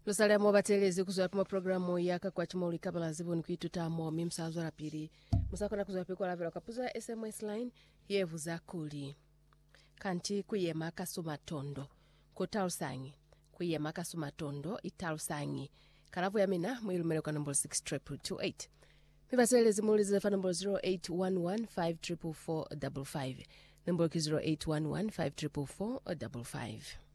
Lusalia mobatelezi kuzoa pima programu yaka kwa chimoli kabla zivuni kuitutamo mimsazo la pili. Musakona kuzoa piko la vila kapuza SMS line yevu za kuli. Kanti kuyema kasumatondo. Kutalusangi. Kuyema kasumatondo italusangi. Karavu ya mina mwilu meleka number 62228. Mibatelezi muulize fa number 0811-54455. Number 0811-54455.